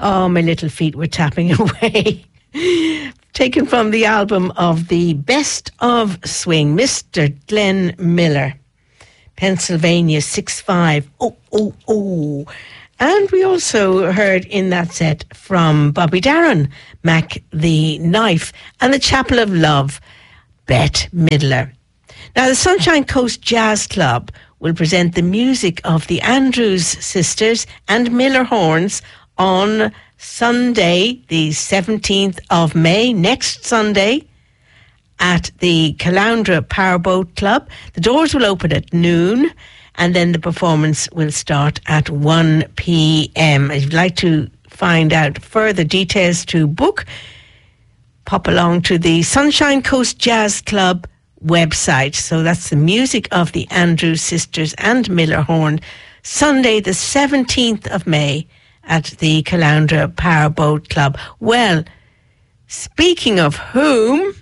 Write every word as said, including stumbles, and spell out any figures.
Oh, my little feet were tapping away. Taken from the album of the Best of Swing, Mister Glenn Miller, Pennsylvania six five. Oh, oh, oh. And we also heard in that set from Bobby Darin, Mac the Knife, and the Chapel of Love, Bette Midler. Now, the Sunshine Coast Jazz Club will present the music of the Andrews Sisters and Miller Horns on Sunday, the seventeenth of May, next Sunday, at the Caloundra Powerboat Club. The doors will open at noon, and then the performance will start at one p.m. If you'd like to find out further details to book, pop along to the Sunshine Coast Jazz Club website. So that's the music of the Andrews Sisters and Miller Horn, Sunday the seventeenth of May at the Caloundra Powerboat Club. Well, speaking of whom,